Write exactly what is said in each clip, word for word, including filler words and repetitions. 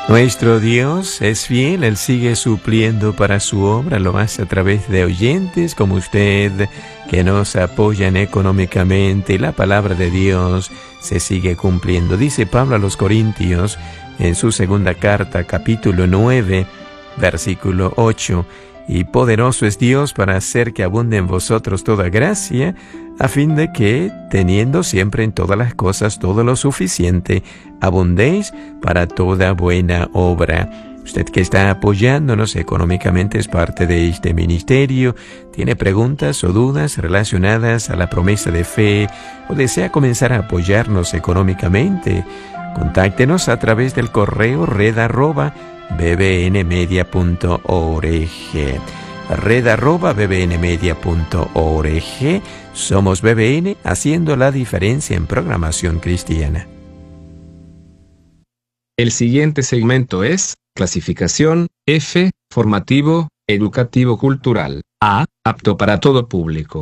Nuestro Dios es fiel, Él sigue supliendo para su obra, lo hace a través de oyentes como usted, que nos apoyan económicamente, y la palabra de Dios se sigue cumpliendo. Dice Pablo a los Corintios, en su segunda carta, capítulo nueve, versículo ocho, y poderoso es Dios para hacer que abunde en vosotros toda gracia, a fin de que, teniendo siempre en todas las cosas todo lo suficiente, abundéis para toda buena obra. Usted que está apoyándonos económicamente es parte de este ministerio, tiene preguntas o dudas relacionadas a la promesa de fe o desea comenzar a apoyarnos económicamente, contáctenos a través del correo red arroba b b n media punto org. red arroba b b n media punto org. Somos B B N, haciendo la diferencia en programación cristiana. El siguiente segmento es clasificación F, formativo, educativo cultural. A, apto para todo público.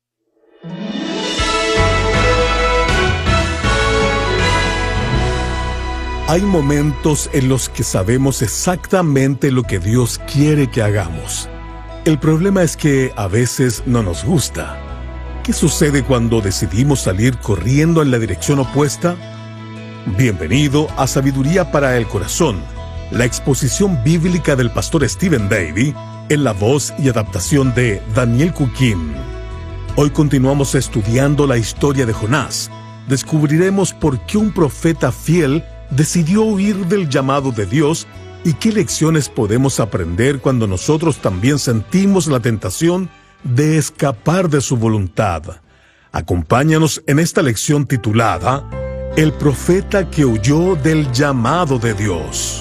Hay momentos en los que sabemos exactamente lo que Dios quiere que hagamos. El problema es que a veces no nos gusta. ¿Qué sucede cuando decidimos salir corriendo en la dirección opuesta? Bienvenido a Sabiduría para el Corazón, la exposición bíblica del pastor Stephen Davey, en la voz y adaptación de Daniel Cuquín. Hoy continuamos estudiando la historia de Jonás. Descubriremos por qué un profeta fiel decidió huir del llamado de Dios y qué lecciones podemos aprender cuando nosotros también sentimos la tentación de escapar de su voluntad. Acompáñanos en esta lección titulada El profeta que huyó del llamado de Dios.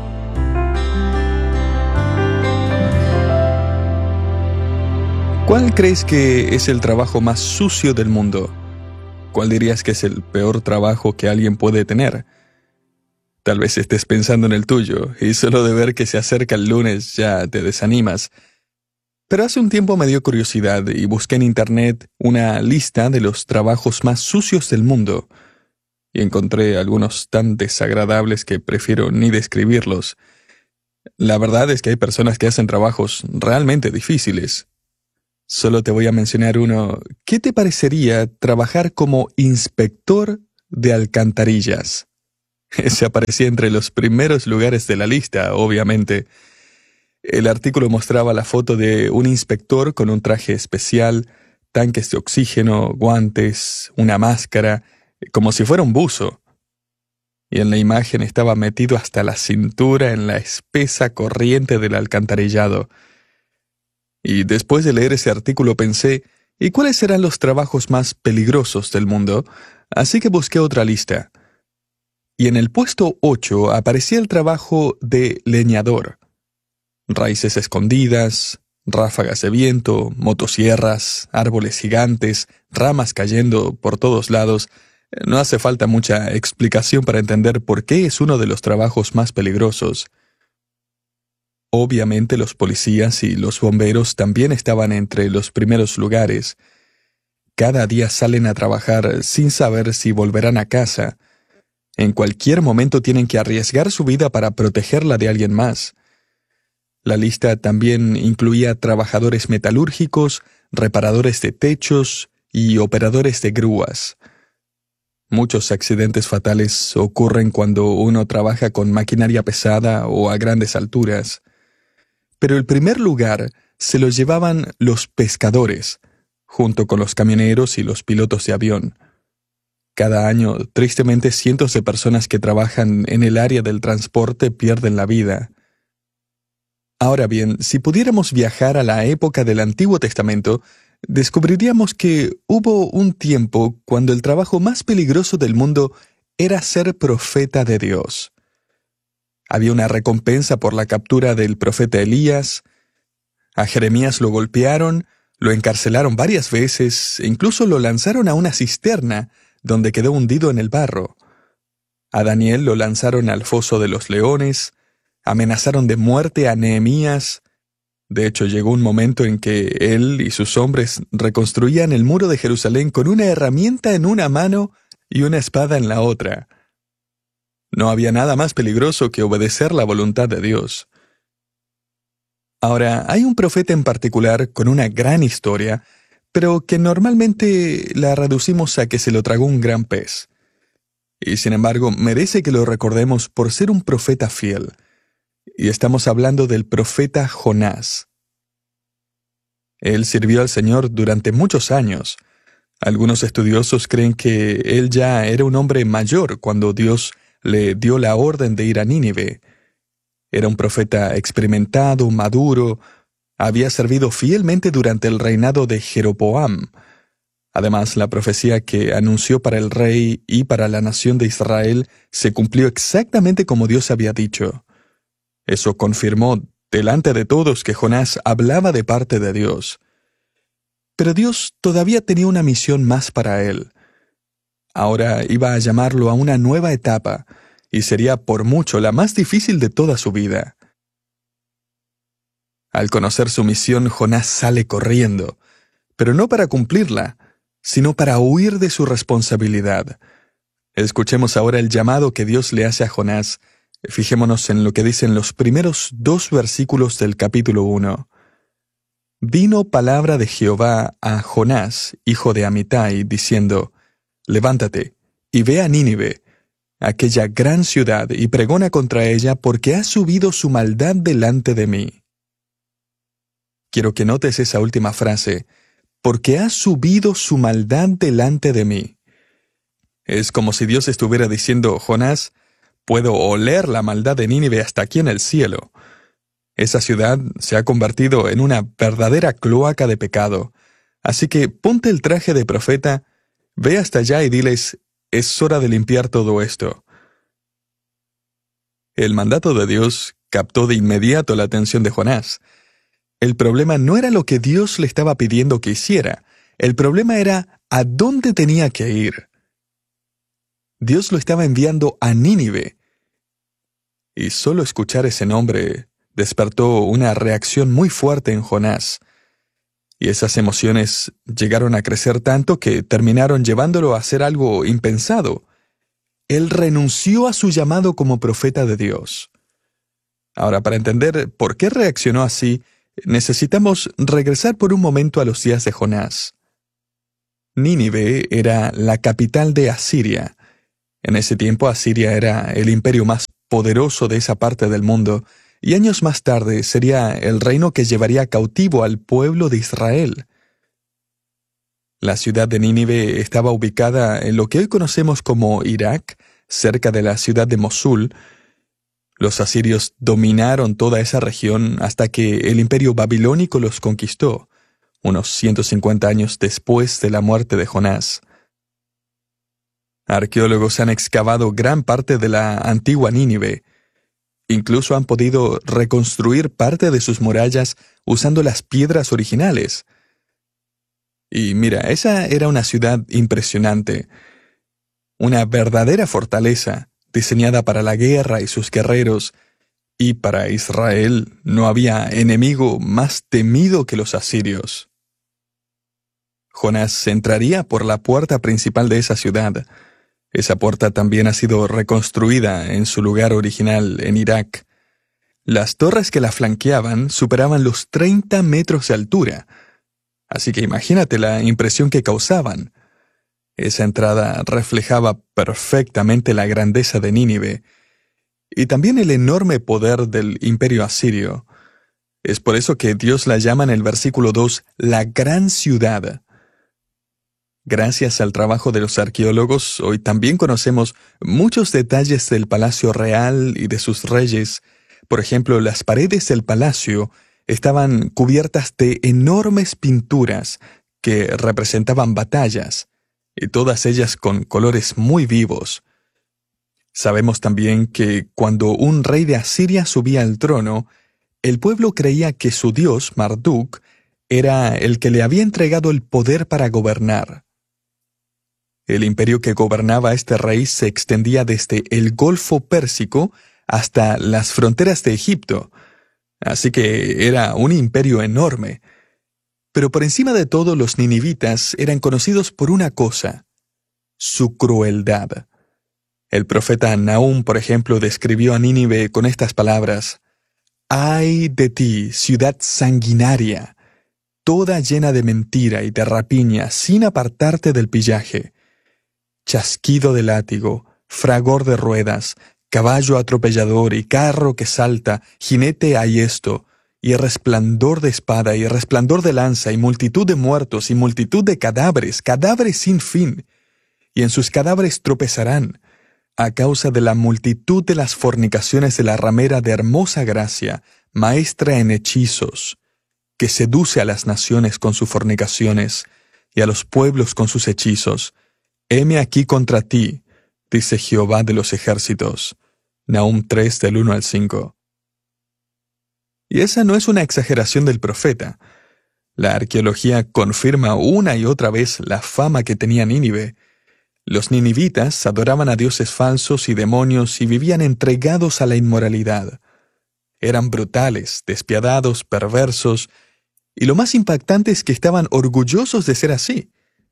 ¿Cuál crees que es el trabajo más sucio del mundo? ¿Cuál dirías que es el peor trabajo que alguien puede tener? Tal vez estés pensando en el tuyo, y solo de ver que se acerca el lunes ya te desanimas. Pero hace un tiempo me dio curiosidad y busqué en internet una lista de los trabajos más sucios del mundo, y encontré algunos tan desagradables que prefiero ni describirlos. La verdad es que hay personas que hacen trabajos realmente difíciles. Solo te voy a mencionar uno. ¿Qué te parecería trabajar como inspector de alcantarillas? Ese aparecía entre los primeros lugares de la lista, obviamente. El artículo mostraba la foto de un inspector con un traje especial, tanques de oxígeno, guantes, una máscara, como si fuera un buzo. Y en la imagen estaba metido hasta la cintura en la espesa corriente del alcantarillado. Y después de leer ese artículo pensé, ¿y cuáles serán los trabajos más peligrosos del mundo? Así que busqué otra lista. Y en el puesto ocho aparecía el trabajo de leñador. Raíces escondidas, ráfagas de viento, motosierras, árboles gigantes, ramas cayendo por todos lados. No hace falta mucha explicación para entender por qué es uno de los trabajos más peligrosos. Obviamente los policías y los bomberos también estaban entre los primeros lugares. Cada día salen a trabajar sin saber si volverán a casa. En cualquier momento tienen que arriesgar su vida para protegerla de alguien más. La lista también incluía trabajadores metalúrgicos, reparadores de techos y operadores de grúas. Muchos accidentes fatales ocurren cuando uno trabaja con maquinaria pesada o a grandes alturas. Pero el primer lugar se lo llevaban los pescadores, junto con los camioneros y los pilotos de avión. Cada año, tristemente, cientos de personas que trabajan en el área del transporte pierden la vida. Ahora bien, si pudiéramos viajar a la época del Antiguo Testamento, descubriríamos que hubo un tiempo cuando el trabajo más peligroso del mundo era ser profeta de Dios. Había una recompensa por la captura del profeta Elías. A Jeremías lo golpearon, lo encarcelaron varias veces e incluso lo lanzaron a una cisterna, donde quedó hundido en el barro. A Daniel lo lanzaron al foso de los leones, amenazaron de muerte a Nehemías. De hecho, llegó un momento en que él y sus hombres reconstruían el muro de Jerusalén con una herramienta en una mano y una espada en la otra. No había nada más peligroso que obedecer la voluntad de Dios. Ahora, hay un profeta en particular con una gran historia, pero que normalmente la reducimos a que se lo tragó un gran pez. Y sin embargo, merece que lo recordemos por ser un profeta fiel. Y estamos hablando del profeta Jonás. Él sirvió al Señor durante muchos años. Algunos estudiosos creen que él ya era un hombre mayor cuando Dios le dio la orden de ir a Nínive. Era un profeta experimentado, maduro, había servido fielmente durante el reinado de Jeroboam. Además, la profecía que anunció para el rey y para la nación de Israel se cumplió exactamente como Dios había dicho. Eso confirmó delante de todos que Jonás hablaba de parte de Dios. Pero Dios todavía tenía una misión más para él. Ahora iba a llamarlo a una nueva etapa, y sería por mucho la más difícil de toda su vida. Al conocer su misión, Jonás sale corriendo, pero no para cumplirla, sino para huir de su responsabilidad. Escuchemos ahora el llamado que Dios le hace a Jonás. Fijémonos en lo que dicen los primeros dos versículos del capítulo uno. Vino palabra de Jehová a Jonás, hijo de Amitai, diciendo, Levántate, y ve a Nínive, aquella gran ciudad, y pregona contra ella, porque ha subido su maldad delante de mí. Quiero que notes esa última frase, porque ha subido su maldad delante de mí. Es como si Dios estuviera diciendo, Jonás, puedo oler la maldad de Nínive hasta aquí en el cielo. Esa ciudad se ha convertido en una verdadera cloaca de pecado. Así que ponte el traje de profeta, ve hasta allá y diles, es hora de limpiar todo esto. El mandato de Dios captó de inmediato la atención de Jonás. El problema no era lo que Dios le estaba pidiendo que hiciera. El problema era a dónde tenía que ir. Dios lo estaba enviando a Nínive. Y solo escuchar ese nombre despertó una reacción muy fuerte en Jonás. Y esas emociones llegaron a crecer tanto que terminaron llevándolo a hacer algo impensado. Él renunció a su llamado como profeta de Dios. Ahora, para entender por qué reaccionó así, necesitamos regresar por un momento a los días de Jonás. Nínive era la capital de Asiria. En ese tiempo Asiria era el imperio más poderoso de esa parte del mundo, y años más tarde sería el reino que llevaría cautivo al pueblo de Israel. La ciudad de Nínive estaba ubicada en lo que hoy conocemos como Irak, cerca de la ciudad de Mosul. Los asirios dominaron toda esa región hasta que el imperio babilónico los conquistó, unos ciento cincuenta años después de la muerte de Jonás. Arqueólogos han excavado gran parte de la antigua Nínive. Incluso han podido reconstruir parte de sus murallas usando las piedras originales. Y mira, esa era una ciudad impresionante, una verdadera fortaleza, diseñada para la guerra y sus guerreros, y para Israel no había enemigo más temido que los asirios. Jonás entraría por la puerta principal de esa ciudad. Esa puerta también ha sido reconstruida en su lugar original en Irak. Las torres que la flanqueaban superaban los treinta metros de altura, así que imagínate la impresión que causaban. Esa entrada reflejaba perfectamente la grandeza de Nínive y también el enorme poder del imperio asirio. Es por eso que Dios la llama en el versículo dos la gran ciudad. Gracias al trabajo de los arqueólogos, hoy también conocemos muchos detalles del palacio real y de sus reyes. Por ejemplo, las paredes del palacio estaban cubiertas de enormes pinturas que representaban batallas, y todas ellas con colores muy vivos. Sabemos también que cuando un rey de Asiria subía al trono, el pueblo creía que su dios, Marduk, era el que le había entregado el poder para gobernar. El imperio que gobernaba este rey se extendía desde el Golfo Pérsico hasta las fronteras de Egipto, así que era un imperio enorme. Pero por encima de todo, los ninivitas eran conocidos por una cosa: su crueldad. El profeta Nahum, por ejemplo, describió a Nínive con estas palabras: «Ay de ti, ciudad sanguinaria, toda llena de mentira y de rapiña, sin apartarte del pillaje. Chasquido de látigo, fragor de ruedas, caballo atropellador y carro que salta, jinete ahiesto, y resplandor de espada y resplandor de lanza, y multitud de muertos y multitud de cadáveres, cadáveres sin fin, y en sus cadáveres tropezarán, a causa de la multitud de las fornicaciones de la ramera de hermosa gracia, maestra en hechizos, que seduce a las naciones con sus fornicaciones, y a los pueblos con sus hechizos. Heme aquí contra ti, dice Jehová de los ejércitos». Nahum tres, del uno al cinco. Y esa no es una exageración del profeta. La arqueología confirma una y otra vez la fama que tenía Nínive. Los ninivitas adoraban a dioses falsos y demonios y vivían entregados a la inmoralidad. Eran brutales, despiadados, perversos, y lo más impactante es que estaban orgullosos de ser así.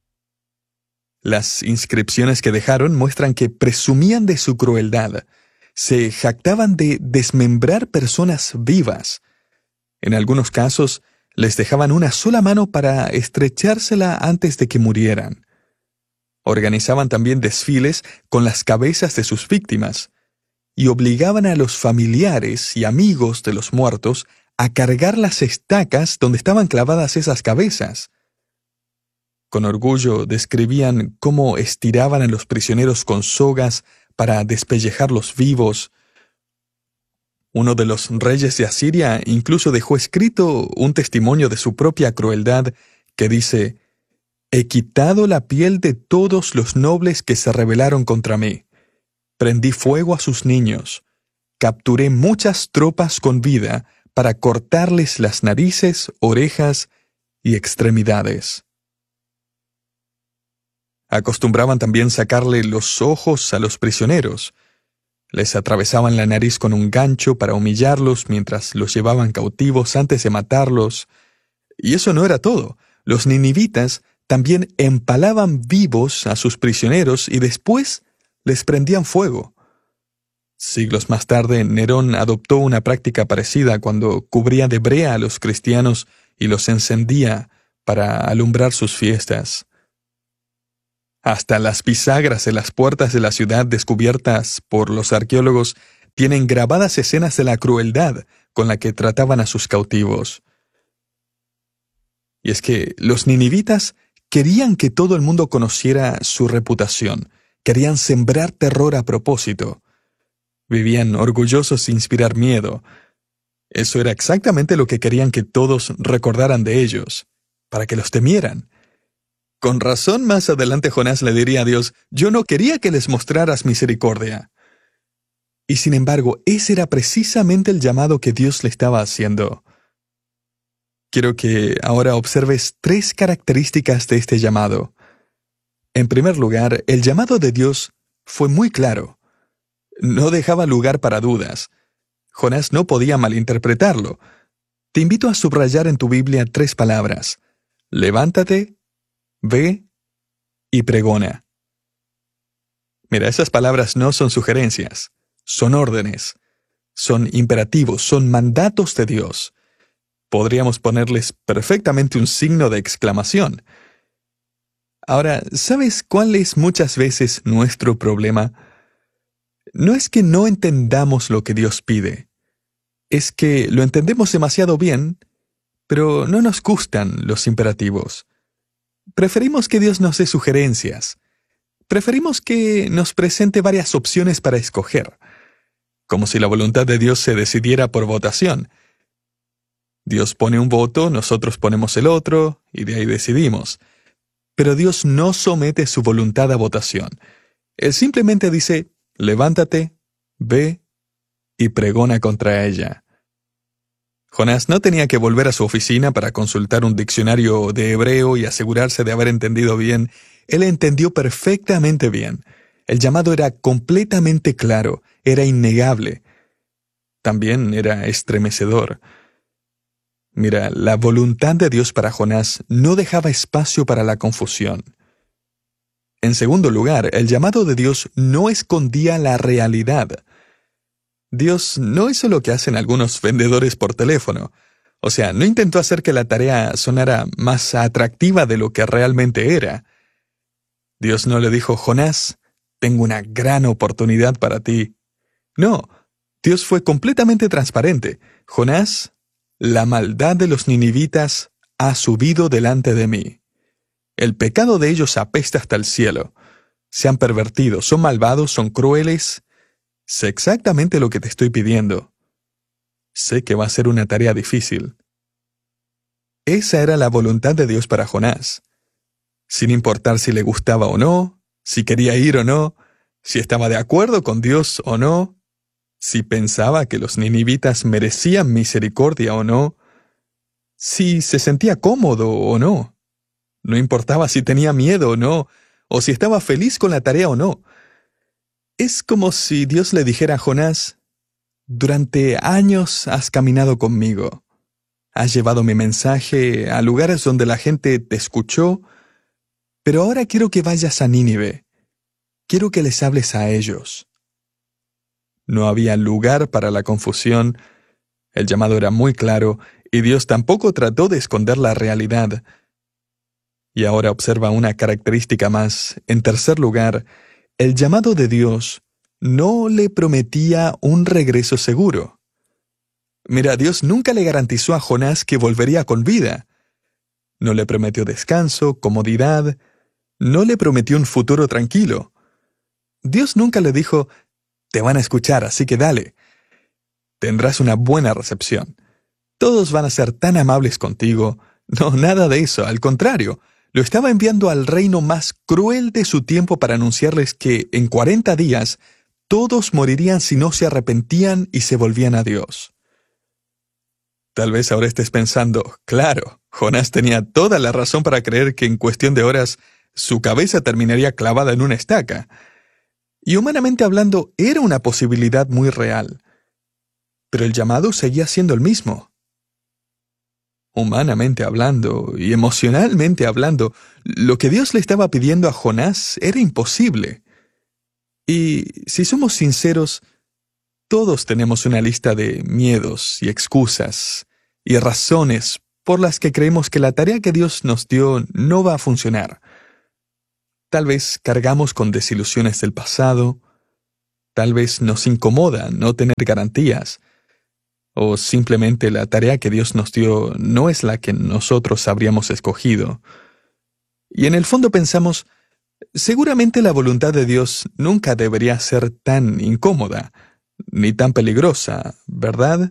Las inscripciones que dejaron muestran que presumían de su crueldad. Se jactaban de desmembrar personas vivas. En algunos casos, les dejaban una sola mano para estrechársela antes de que murieran. Organizaban también desfiles con las cabezas de sus víctimas y obligaban a los familiares y amigos de los muertos a cargar las estacas donde estaban clavadas esas cabezas. Con orgullo describían cómo estiraban a los prisioneros con sogas para despellejarlos vivos. Uno de los reyes de Asiria incluso dejó escrito un testimonio de su propia crueldad que dice: «He quitado la piel de todos los nobles que se rebelaron contra mí. Prendí fuego a sus niños. Capturé muchas tropas con vida para cortarles las narices, orejas y extremidades». Acostumbraban también sacarle los ojos a los prisioneros. Les atravesaban la nariz con un gancho para humillarlos mientras los llevaban cautivos antes de matarlos. Y eso no era todo. Los ninivitas también empalaban vivos a sus prisioneros y después les prendían fuego. Siglos más tarde, Nerón adoptó una práctica parecida cuando cubría de brea a los cristianos y los encendía para alumbrar sus fiestas. Hasta las bisagras de las puertas de la ciudad descubiertas por los arqueólogos tienen grabadas escenas de la crueldad con la que trataban a sus cautivos. Y es que los ninivitas querían que todo el mundo conociera su reputación, querían sembrar terror a propósito. Vivían orgullosos de inspirar miedo. Eso era exactamente lo que querían que todos recordaran de ellos, para que los temieran. Con razón, más adelante Jonás le diría a Dios: «Yo no quería que les mostraras misericordia». Y sin embargo, ese era precisamente el llamado que Dios le estaba haciendo. Quiero que ahora observes tres características de este llamado. En primer lugar, el llamado de Dios fue muy claro. No dejaba lugar para dudas. Jonás no podía malinterpretarlo. Te invito a subrayar en tu Biblia tres palabras: levántate, ve y pregona. Mira, esas palabras no son sugerencias, son órdenes, son imperativos, son mandatos de Dios. Podríamos ponerles perfectamente un signo de exclamación. Ahora, ¿sabes cuál es muchas veces nuestro problema? No es que no entendamos lo que Dios pide, es que lo entendemos demasiado bien, pero no nos gustan los imperativos. Preferimos que Dios nos dé sugerencias. Preferimos que nos presente varias opciones para escoger, como si la voluntad de Dios se decidiera por votación. Dios pone un voto, nosotros ponemos el otro, y de ahí decidimos. Pero Dios no somete su voluntad a votación. Él simplemente dice: levántate, ve y pregona contra ella. Jonás no tenía que volver a su oficina para consultar un diccionario de hebreo y asegurarse de haber entendido bien. Él entendió perfectamente bien. El llamado era completamente claro, era innegable. También era estremecedor. Mira, la voluntad de Dios para Jonás no dejaba espacio para la confusión. En segundo lugar, el llamado de Dios no escondía la realidad. Dios no hizo lo que hacen algunos vendedores por teléfono. O sea, no intentó hacer que la tarea sonara más atractiva de lo que realmente era. Dios no le dijo: Jonás, tengo una gran oportunidad para ti. No, Dios fue completamente transparente. Jonás, la maldad de los ninivitas ha subido delante de mí. El pecado de ellos apesta hasta el cielo. Se han pervertido, son malvados, son crueles. Sé exactamente lo que te estoy pidiendo. Sé que va a ser una tarea difícil. Esa era la voluntad de Dios para Jonás. Sin importar si le gustaba o no, si quería ir o no, si estaba de acuerdo con Dios o no, si pensaba que los ninivitas merecían misericordia o no, si se sentía cómodo o no. No importaba si tenía miedo o no, o si estaba feliz con la tarea o no. Es como si Dios le dijera a Jonás: durante años has caminado conmigo. Has llevado mi mensaje a lugares donde la gente te escuchó, pero ahora quiero que vayas a Nínive. Quiero que les hables a ellos. No había lugar para la confusión. El llamado era muy claro, y Dios tampoco trató de esconder la realidad. Y ahora observa una característica más. En tercer lugar, el llamado de Dios no le prometía un regreso seguro. Mira, Dios nunca le garantizó a Jonás que volvería con vida. No le prometió descanso, comodidad. No le prometió un futuro tranquilo. Dios nunca le dijo: te van a escuchar, así que dale. Tendrás una buena recepción. Todos van a ser tan amables contigo. No, nada de eso, al contrario. Lo estaba enviando al reino más cruel de su tiempo para anunciarles que en cuarenta días todos morirían si no se arrepentían y se volvían a Dios. Tal vez ahora estés pensando: claro, Jonás tenía toda la razón para creer que en cuestión de horas su cabeza terminaría clavada en una estaca. Y humanamente hablando, era una posibilidad muy real. Pero el llamado seguía siendo el mismo. Humanamente hablando y emocionalmente hablando, lo que Dios le estaba pidiendo a Jonás era imposible. Y si somos sinceros, todos tenemos una lista de miedos y excusas y razones por las que creemos que la tarea que Dios nos dio no va a funcionar. Tal vez cargamos con desilusiones del pasado, tal vez nos incomoda no tener garantías, o simplemente la tarea que Dios nos dio no es la que nosotros habríamos escogido. Y en el fondo pensamos: seguramente la voluntad de Dios nunca debería ser tan incómoda, ni tan peligrosa, ¿verdad?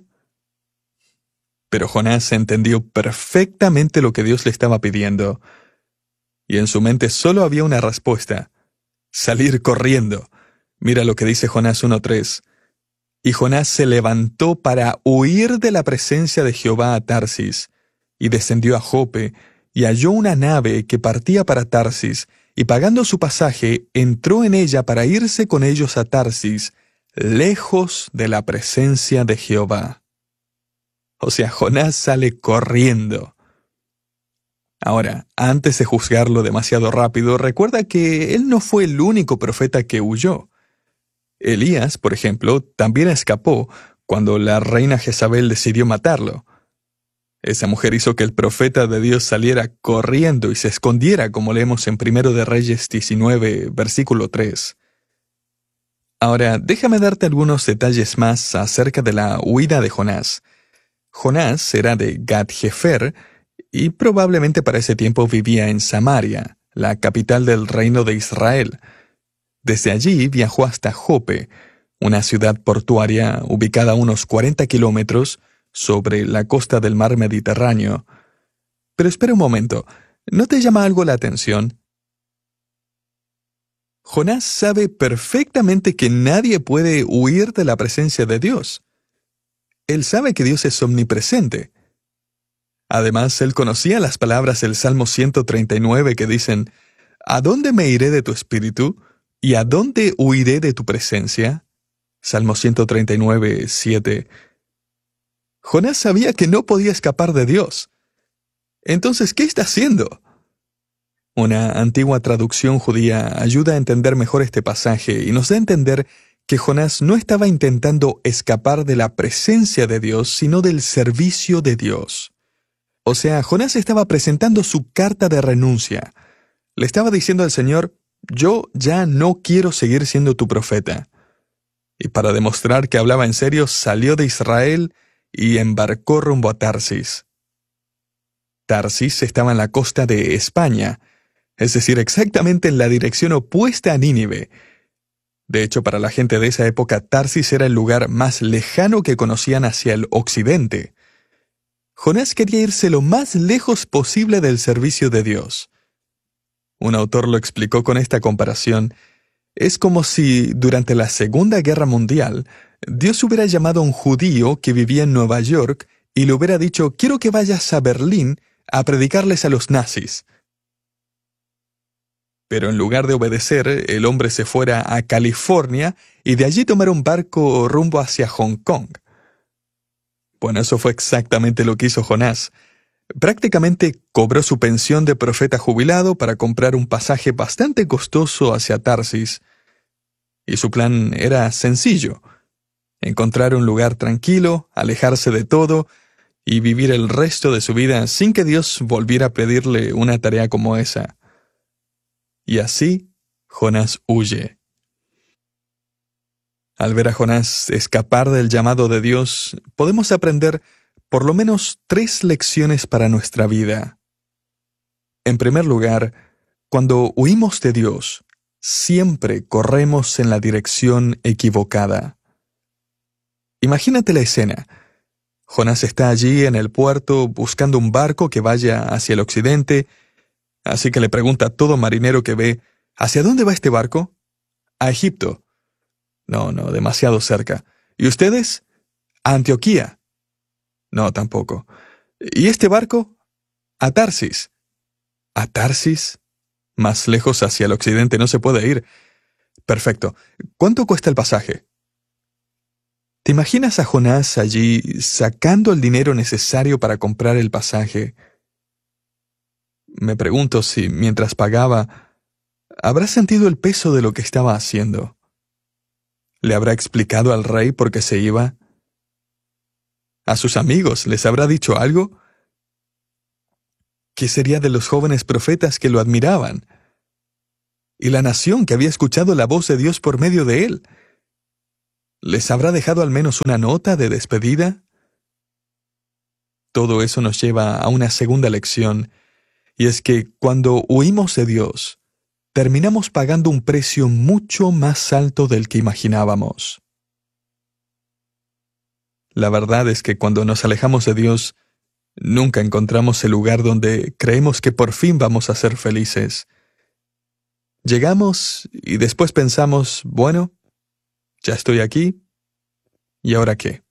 Pero Jonás entendió perfectamente lo que Dios le estaba pidiendo, y en su mente solo había una respuesta: salir corriendo. Mira lo que dice Jonás uno tres. Y Jonás se levantó para huir de la presencia de Jehová a Tarsis, y descendió a Jope, y halló una nave que partía para Tarsis, y pagando su pasaje, entró en ella para irse con ellos a Tarsis, lejos de la presencia de Jehová. O sea, Jonás sale corriendo. Ahora, antes de juzgarlo demasiado rápido, recuerda que él no fue el único profeta que huyó. Elías, por ejemplo, también escapó cuando la reina Jezabel decidió matarlo. Esa mujer hizo que el profeta de Dios saliera corriendo y se escondiera, como leemos en Primero de Reyes diecinueve, versículo tres. Ahora, déjame darte algunos detalles más acerca de la huida de Jonás. Jonás era de Gat-Hefer y probablemente para ese tiempo vivía en Samaria, la capital del reino de Israel. Desde allí viajó hasta Jope, una ciudad portuaria ubicada a unos cuarenta kilómetros sobre la costa del mar Mediterráneo. Pero espera un momento, ¿no te llama algo la atención? Jonás sabe perfectamente que nadie puede huir de la presencia de Dios. Él sabe que Dios es omnipresente. Además, él conocía las palabras del Salmo ciento treinta y nueve que dicen: ¿A dónde me iré de tu espíritu? ¿Y a dónde huiré de tu presencia? Salmo ciento treinta y nueve, siete. Jonás sabía que no podía escapar de Dios. Entonces, ¿qué está haciendo? Una antigua traducción judía ayuda a entender mejor este pasaje y nos da a entender que Jonás no estaba intentando escapar de la presencia de Dios, sino del servicio de Dios. O sea, Jonás estaba presentando su carta de renuncia. Le estaba diciendo al Señor, yo ya no quiero seguir siendo tu profeta. Y para demostrar que hablaba en serio, salió de Israel y embarcó rumbo a Tarsis. Tarsis estaba en la costa de España, es decir, exactamente en la dirección opuesta a Nínive. De hecho, para la gente de esa época, Tarsis era el lugar más lejano que conocían hacia el occidente. Jonás quería irse lo más lejos posible del servicio de Dios. Un autor lo explicó con esta comparación. Es como si, durante la Segunda Guerra Mundial, Dios hubiera llamado a un judío que vivía en Nueva York y le hubiera dicho, quiero que vayas a Berlín a predicarles a los nazis. Pero en lugar de obedecer, el hombre se fuera a California y de allí tomara un barco rumbo hacia Hong Kong. Bueno, eso fue exactamente lo que hizo Jonás. Prácticamente cobró su pensión de profeta jubilado para comprar un pasaje bastante costoso hacia Tarsis. Y su plan era sencillo: encontrar un lugar tranquilo, alejarse de todo y vivir el resto de su vida sin que Dios volviera a pedirle una tarea como esa. Y así, Jonás huye. Al ver a Jonás escapar del llamado de Dios, podemos aprender por lo menos tres lecciones para nuestra vida. En primer lugar, cuando huimos de Dios, siempre corremos en la dirección equivocada. Imagínate la escena. Jonás está allí en el puerto buscando un barco que vaya hacia el occidente, así que le pregunta a todo marinero que ve, ¿hacia dónde va este barco? A Egipto. No, no, demasiado cerca. ¿Y ustedes? A Antioquía. No, tampoco. ¿Y este barco? A Tarsis. ¿A Tarsis? Más lejos hacia el occidente no se puede ir. Perfecto. ¿Cuánto cuesta el pasaje? ¿Te imaginas a Jonás allí sacando el dinero necesario para comprar el pasaje? Me pregunto si, mientras pagaba, habrá sentido el peso de lo que estaba haciendo. ¿Le habrá explicado al rey por qué se iba? ¿A sus amigos les habrá dicho algo? ¿Qué sería de los jóvenes profetas que lo admiraban? ¿Y la nación que había escuchado la voz de Dios por medio de él? ¿Les habrá dejado al menos una nota de despedida? Todo eso nos lleva a una segunda lección, y es que cuando huimos de Dios, terminamos pagando un precio mucho más alto del que imaginábamos. La verdad es que cuando nos alejamos de Dios, nunca encontramos el lugar donde creemos que por fin vamos a ser felices. Llegamos y después pensamos, bueno, ya estoy aquí, ¿y ahora qué?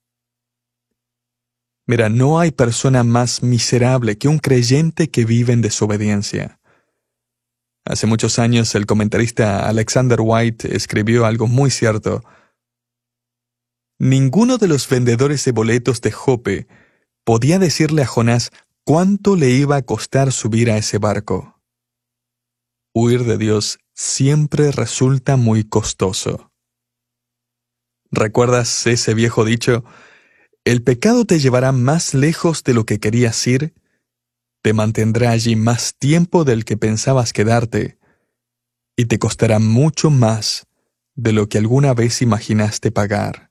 Mira, no hay persona más miserable que un creyente que vive en desobediencia. Hace muchos años el comentarista Alexander White escribió algo muy cierto. Ninguno de los vendedores de boletos de Jope podía decirle a Jonás cuánto le iba a costar subir a ese barco. Huir de Dios siempre resulta muy costoso. ¿Recuerdas ese viejo dicho? El pecado te llevará más lejos de lo que querías ir, te mantendrá allí más tiempo del que pensabas quedarte, y te costará mucho más de lo que alguna vez imaginaste pagar.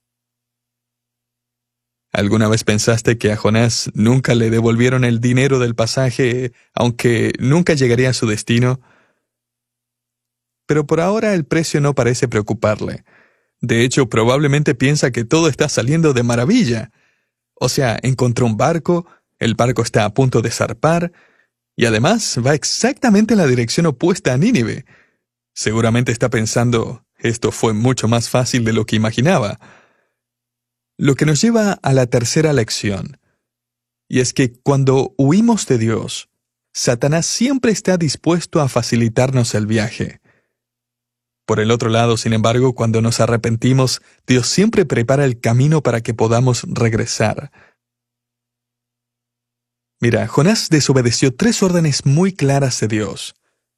¿Alguna vez pensaste que a Jonás nunca le devolvieron el dinero del pasaje, aunque nunca llegaría a su destino? Pero por ahora el precio no parece preocuparle. De hecho, probablemente piensa que todo está saliendo de maravilla. O sea, encontró un barco, el barco está a punto de zarpar, y además va exactamente en la dirección opuesta a Nínive. Seguramente está pensando, esto fue mucho más fácil de lo que imaginaba. Lo que nos lleva a la tercera lección, y es que cuando huimos de Dios, Satanás siempre está dispuesto a facilitarnos el viaje. Por el otro lado, sin embargo, cuando nos arrepentimos, Dios siempre prepara el camino para que podamos regresar. Mira, Jonás desobedeció tres órdenes muy claras de Dios.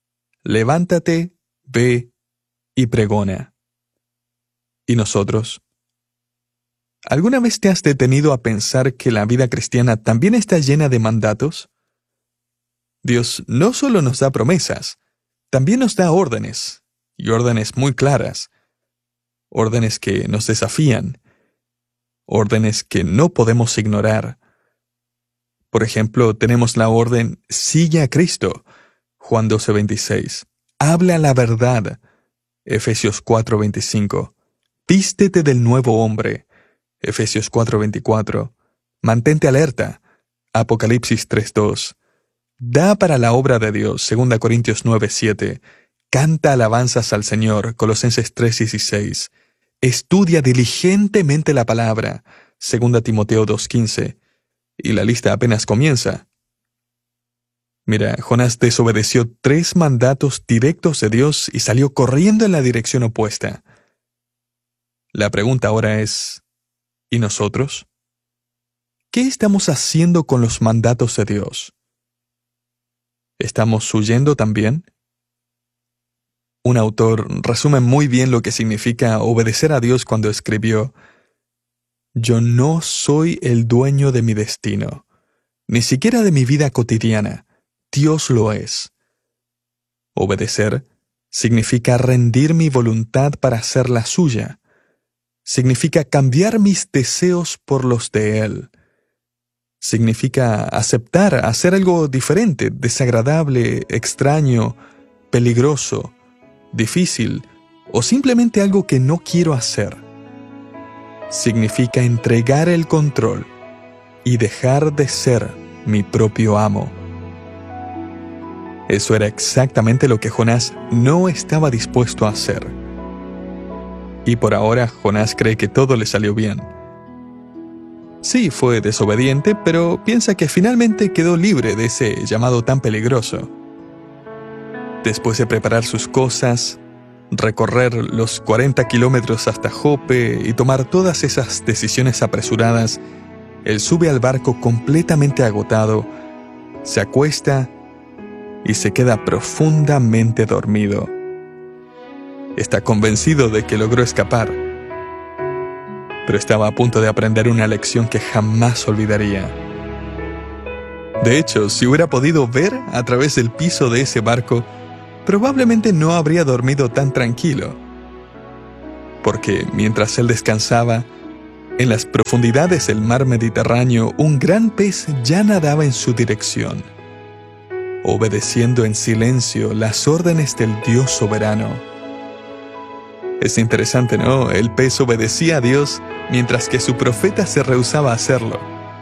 levántate, ve y pregona. ¿Y nosotros? ¿Alguna vez te has detenido a pensar que la vida cristiana también está llena de mandatos? Dios no solo nos da promesas, también nos da órdenes, y órdenes muy claras, órdenes que nos desafían, órdenes que no podemos ignorar. Por ejemplo, tenemos la orden «Sigue a Cristo», Juan doce veintiséis. «Habla la verdad», Efesios cuatro veinticinco. «Vístete del nuevo hombre», Efesios cuatro veinticuatro. «Mantente alerta», Apocalipsis tres dos. «Da para la obra de Dios», Segunda Corintios nueve siete. «Canta alabanzas al Señor», Colosenses tres dieciséis. «Estudia diligentemente la palabra», Segunda Timoteo dos quince. Y la lista apenas comienza. Mira, Jonás desobedeció tres mandatos directos de Dios y salió corriendo en la dirección opuesta. La pregunta ahora es, ¿y nosotros? ¿Qué estamos haciendo con los mandatos de Dios? ¿Estamos huyendo también? Un autor resume muy bien lo que significa obedecer a Dios cuando escribió: «Yo no soy el dueño de mi destino, ni siquiera de mi vida cotidiana. Dios lo es». Obedecer significa rendir mi voluntad para hacer la suya. Significa cambiar mis deseos por los de Él. Significa aceptar hacer algo diferente, desagradable, extraño, peligroso, difícil o simplemente algo que no quiero hacer. Significa entregar el control y dejar de ser mi propio amo. Eso era exactamente lo que Jonás no estaba dispuesto a hacer. Y por ahora Jonás cree que todo le salió bien. Sí, fue desobediente, pero piensa que finalmente quedó libre de ese llamado tan peligroso. Después de preparar sus cosas, recorrer los cuarenta kilómetros hasta Jope y tomar todas esas decisiones apresuradas, él sube al barco completamente agotado, se acuesta y se queda profundamente dormido. Está convencido de que logró escapar, pero estaba a punto de aprender una lección que jamás olvidaría. De hecho, si hubiera podido ver a través del piso de ese barco, probablemente no habría dormido tan tranquilo, porque mientras él descansaba, en las profundidades del mar Mediterráneo, un gran pez ya nadaba en su dirección, obedeciendo en silencio las órdenes del Dios soberano. Es interesante, ¿no? El pez obedecía a Dios mientras que su profeta se rehusaba a hacerlo.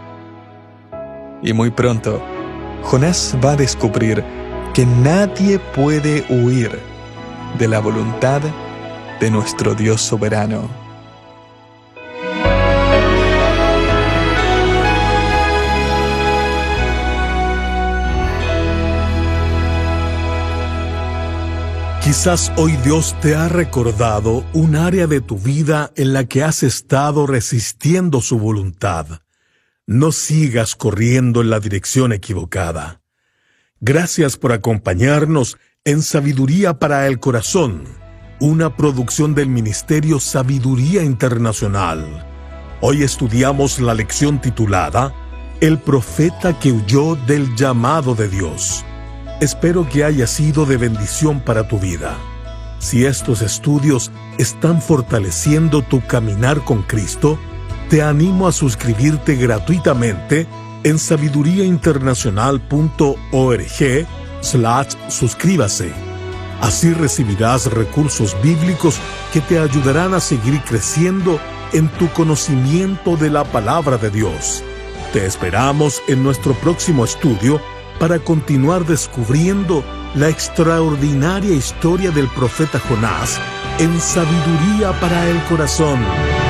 Y muy pronto, Jonás va a descubrir que nadie puede huir de la voluntad de nuestro Dios soberano. Quizás hoy Dios te ha recordado un área de tu vida en la que has estado resistiendo su voluntad. No sigas corriendo en la dirección equivocada. Gracias por acompañarnos en Sabiduría para el Corazón, una producción del Ministerio Sabiduría Internacional. Hoy estudiamos la lección titulada El profeta que huyó del llamado de Dios. Espero que haya sido de bendición para tu vida. Si estos estudios están fortaleciendo tu caminar con Cristo, te animo a suscribirte gratuitamente en sabiduriainternacional.org slash suscríbase. Así recibirás recursos bíblicos que te ayudarán a seguir creciendo en tu conocimiento de la palabra de Dios. Te esperamos en nuestro próximo estudio para continuar descubriendo la extraordinaria historia del profeta Jonás en Sabiduría para el Corazón.